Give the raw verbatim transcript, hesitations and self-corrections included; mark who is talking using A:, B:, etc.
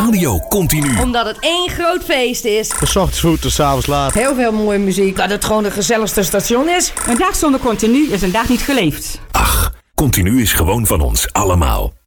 A: Radio Continu.
B: Omdat het één groot feest is.
C: S ochtends vroeg tot 's avonds laat.
B: Heel veel mooie muziek. Dat het gewoon de gezelligste station is.
D: Een dag zonder Continu is een dag niet geleefd.
A: Ach, Continu is gewoon van ons allemaal.